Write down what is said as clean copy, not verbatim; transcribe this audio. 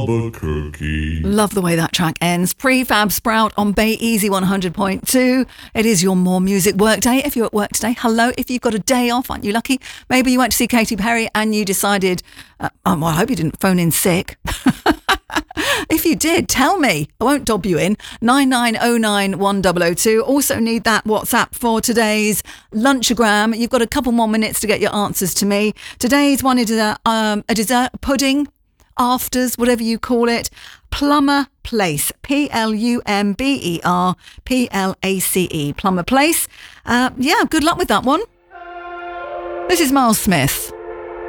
Albuquerque. Love the way that track ends. Prefab Sprout on Bay Easy 100.2. It is your More Music workday. If you're at work today, hello. If you've got a day off, aren't you lucky? Maybe you went to see Katy Perry and you decided, well, I hope you didn't phone in sick. If you did, tell me. I won't dob you in. 9909 1002. Also need that WhatsApp for today's Lunchagram. You've got a couple more minutes to get your answers to me. Today's one is a dessert pudding, afters, whatever you call it. Plumber Place. PLUMBER PLACE. Plumber Place. Good luck with that one. This is Miles Smith.